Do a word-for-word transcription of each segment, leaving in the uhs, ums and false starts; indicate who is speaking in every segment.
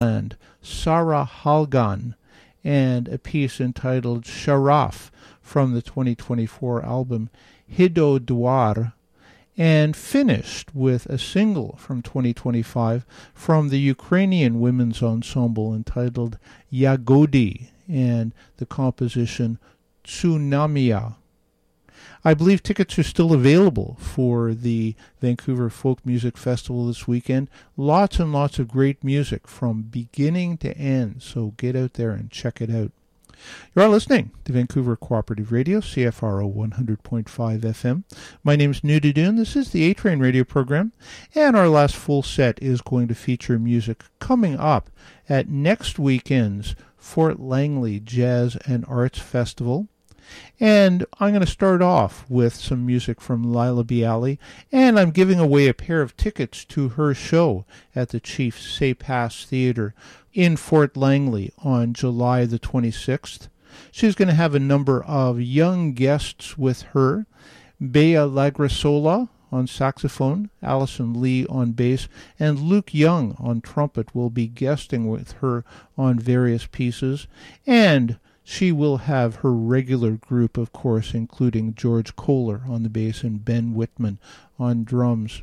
Speaker 1: Finland, Sara Halgan, and a piece entitled Sharaf from the twenty twenty-four album Hido Dwar, and finished with a single from twenty twenty-five from the Ukrainian women's ensemble entitled Yagodi, and the composition Tsunamia. I believe tickets are still available for the Vancouver Folk Music Festival this weekend. Lots and lots of great music from beginning to end, so get out there and check it out. You are listening to Vancouver Cooperative Radio, C F R O one hundred point five F M. My name is New Doon. This is the A-Train radio program, and our last full set is going to feature music coming up at next weekend's Fort Langley Jazz and Arts Festival. And I'm going to start off with some music from Laila Bialy, and I'm giving away a pair of tickets to her show at the Chief Say-Pass Theatre in Fort Langley on July the twenty-sixth. She's going to have a number of young guests with her: Bea Lagrasola on saxophone, Allison Lee on bass, and Luke Young on trumpet will be guesting with her on various pieces. And she will have her regular group, of course, including George Kohler on the bass and Ben Whitman on drums.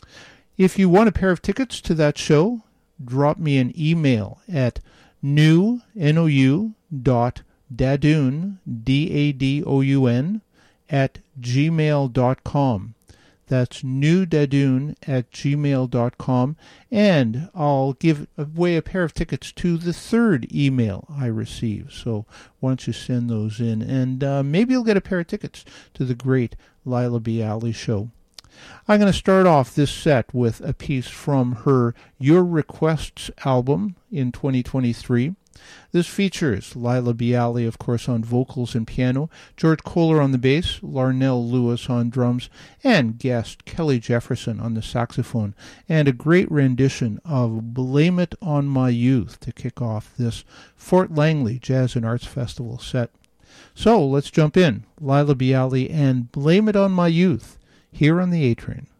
Speaker 1: If you want a pair of tickets to that show, drop me an email at new, N O U, dot dadoun, D A D O U N, at gmail dot com. That's newdadoon at gmail dot com, and I'll give away a pair of tickets to the third email I receive. So why don't you send those in, and uh, maybe you'll get a pair of tickets to the great Laila Bialy show. I'm going to start off this set with a piece from her Your Requests album in twenty twenty-three. This features Laila Bialy, of course, on vocals and piano, George Kohler on the bass, Larnell Lewis on drums, and guest Kelly Jefferson on the saxophone, and a great rendition of Blame It on My Youth to kick off this Fort Langley Jazz and Arts Festival set. So let's jump in. Laila Bialy and Blame It on My Youth, here on the A-Train.